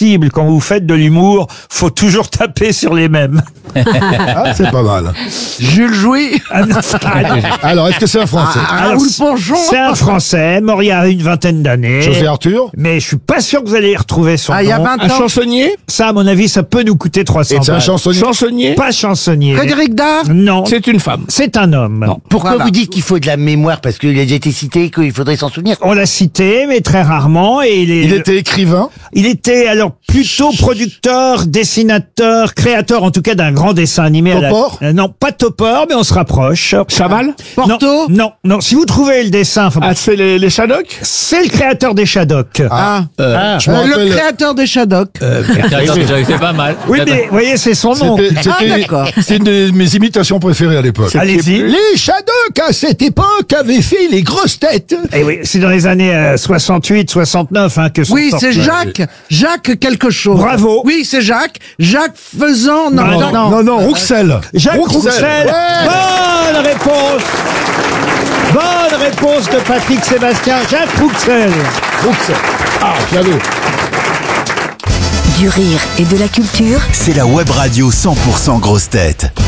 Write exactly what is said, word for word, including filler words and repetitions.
possible, quand vous faites de l'humour, faut toujours taper sur les mêmes. Ah, c'est pas mal. Jules Jouy. Ah, non. Alors, est-ce que c'est un Français? Ah, Alors, Raoul Ponjon. c'est un Français, mort il y a une vingtaine d'années. José Arthur? Mais je suis pas sûr que vous allez y retrouver son Ah, il y a nom. vingt Un ans. chansonnier? Ça, à mon avis, ça peut nous coûter trois cents Et c'est un balles. chansonnier? Chansonnier? Pas chansonnier. Frédéric Dard. Non, C'est une femme. c'est un homme. Pourquoi Voilà. vous dites qu'il faut de la mémoire? Parce qu'il a déjà été cité et qu'il faudrait s'en souvenir. On l'a cité, mais très rarement. Et il, est, Il était écrivain? il était alors plutôt producteur, dessinateur, créateur en tout cas d'un grand dessin animé. à la- Topor Euh, Non, pas Topor, mais on se rapproche. Chaval? Porto. Non, non, non. Si vous trouvez le dessin, faut- Ah, c'est les, les Shadocks? c'est le créateur des Shadocks. Ah. Euh, Je me Euh, le rappelle. créateur des Shadocks. C'est pas mal. Oui, mais vous voyez, c'est son nom. C'était Ah, c'était- d'accord. c'était une de mes imitations préférées à l'époque. Allez-y. Les Shadocks, à cette époque, avaient fait les grosses têtes. Et oui, c'est dans les années euh, soixante-huit, soixante-neuf hein, que sont Oui, sortis. c'est Jacques. Jacques quelque chose. Bravo. Oui, c'est Jacques. Jacques faisant. Non, Non, Jacques- non. Non, non, Rouxel. Jacques Rouxel. Rouxel. Ouais. Bonne réponse. Bonne réponse de Patrick Sébastien. Jacques Rouxel. Rouxel. Ah, j'avais. Du rire et de la culture. C'est la web radio cent pour cent grosse tête.